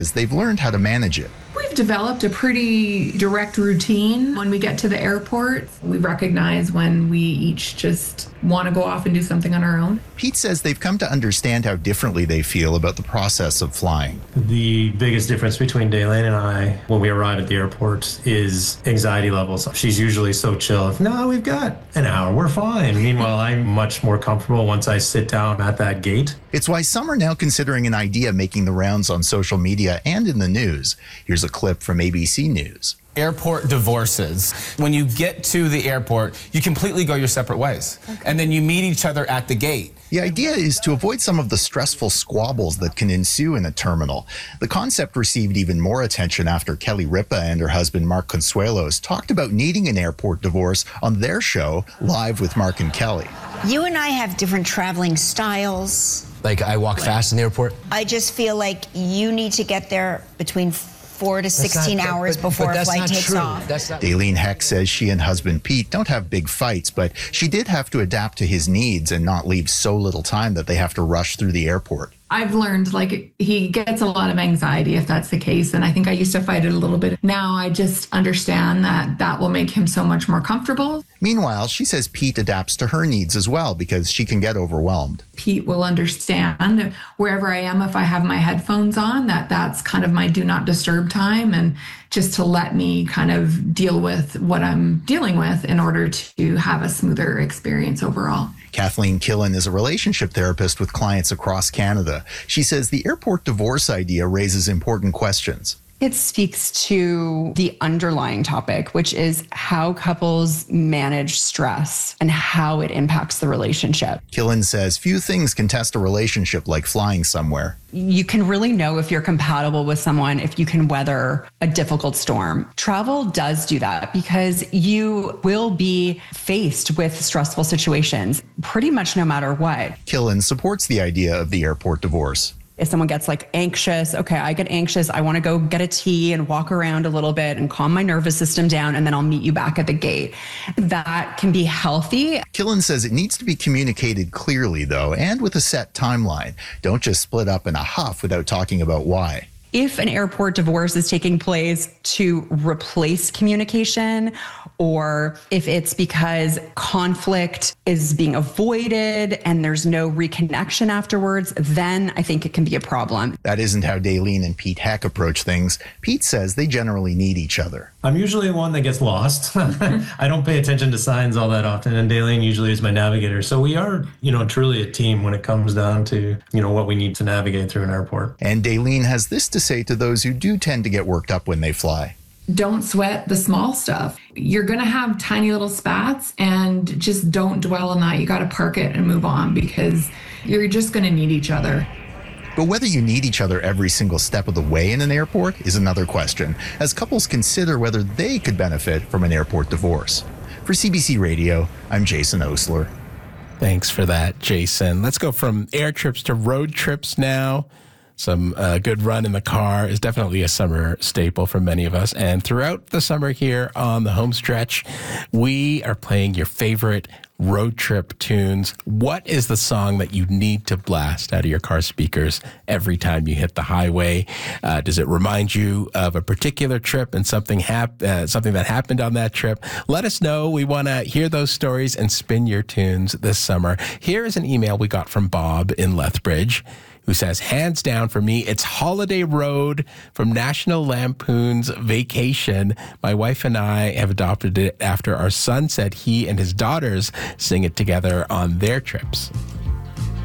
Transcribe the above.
is they've learned how to manage it. We've developed a pretty direct routine when we get to the airport. We recognize when we each just want to go off and do something on our own. Pete says they've come to understand how differently they feel about the process of flying. The biggest difference between Daylene and I when we arrive at the airport is anxiety levels. She's usually so chill. No, we've got an hour. We're fine. Meanwhile, I'm much more comfortable once I sit down at that gate. It's why some are now considering an idea making the rounds on social media and in the news. Here's a clip from ABC News. Airport divorces. When you get to the airport, you completely go your separate ways. Okay. And then you meet each other at the gate. The idea is to avoid some of the stressful squabbles that can ensue in a terminal. The concept received even more attention after Kelly Ripa and her husband Mark Consuelos talked about needing an airport divorce on their show, Live with Mark and Kelly. You and I have different traveling styles. Like I walk fast in the airport? I just feel like you need to get there between 4 to 16 hours before a flight takes off. Daylene Heck says she and husband Pete don't have big fights, but she did have to adapt to his needs and not leave so little time that they have to rush through the airport. I've learned, like, he gets a lot of anxiety if that's the case. And I think I used to fight it a little bit. Now I just understand that that will make him so much more comfortable. Meanwhile, she says Pete adapts to her needs as well because she can get overwhelmed. Pete will understand wherever I am, if I have my headphones on, that's kind of my do not disturb time, and just to let me kind of deal with what I'm dealing with in order to have a smoother experience overall. Kathleen Killen is a relationship therapist with clients across Canada. She says the airport divorce idea raises important questions. It speaks to the underlying topic, which is how couples manage stress and how it impacts the relationship. Killen says few things can test a relationship like flying somewhere. You can really know if you're compatible with someone if you can weather a difficult storm. Travel does do that because you will be faced with stressful situations pretty much no matter what. Killen supports the idea of the airport divorce. If someone gets like anxious, okay, I get anxious, I want to go get a tea and walk around a little bit and calm my nervous system down, and then I'll meet you back at the gate. That can be healthy. Killen says it needs to be communicated clearly, though, and with a set timeline. Don't just split up in a huff without talking about why. If an airport divorce is taking place to replace communication, or if it's because conflict is being avoided and there's no reconnection afterwards, then I think it can be a problem. That isn't how Daylene and Pete Heck approach things. Pete says they generally need each other. I'm usually the one that gets lost. I don't pay attention to signs all that often, and Daylene usually is my navigator. So we are, truly a team when it comes down to, what we need to navigate through an airport. And Daylene has this to say to those who do tend to get worked up when they fly. Don't sweat the small stuff. You're going to have tiny little spats, and just don't dwell on that. You got to park it and move on because you're just going to need each other. But whether you need each other every single step of the way in an airport is another question, as couples consider whether they could benefit from an airport divorce. For CBC Radio, I'm Jason Osler. Thanks for that, Jason. Let's go from air trips to road trips now. Some good run in the car is definitely a summer staple for many of us. And throughout the summer here on the home stretch, we are playing your favorite road trip tunes. What is the song that you need to blast out of your car speakers every time you hit the highway? Does it remind you of a particular trip and something that happened on that trip? Let us know. We want to hear those stories and spin your tunes this summer. Here is an email we got from Bob in Lethbridge, who says, hands down for me, it's Holiday Road from National Lampoon's Vacation. My wife and I have adopted it after our son said he and his daughters sing it together on their trips.